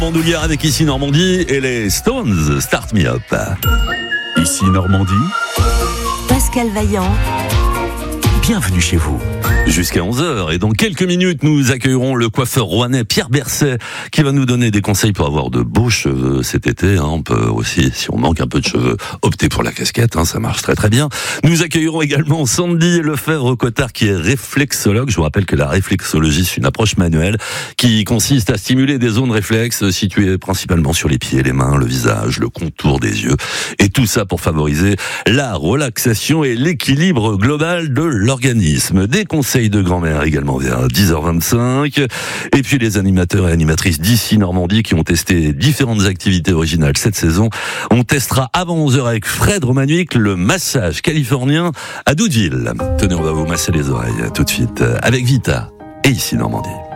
Bandoulière avec Ici Normandie et les Stones, Start Me Up. Ici Normandie, Pascal Vaillant, bienvenue chez vous. Jusqu'à 11h, et dans quelques minutes, nous accueillerons le coiffeur rouennais Pierre Berset, qui va nous donner des conseils pour avoir de beaux cheveux cet été. On peut aussi, si on manque un peu de cheveux, opter pour la casquette, ça marche très très bien. Nous accueillerons également Sandy Lefebvre-Cotard, qui est réflexologue. Je vous rappelle que la réflexologie, c'est une approche manuelle qui consiste à stimuler des zones réflexes situées principalement sur les pieds, les mains, le visage, le contour des yeux, et tout ça pour favoriser la relaxation et l'équilibre global de l'organisme. Des conseils de grand-mère également vers 10h25. Et puis les animateurs et animatrices d'Ici Normandie qui ont testé différentes activités originales cette saison. On testera avant 11h avec Fred Romanuic le massage californien à Doudeville. Tenez, on va vous masser les oreilles tout de suite avec Vita et Ici Normandie.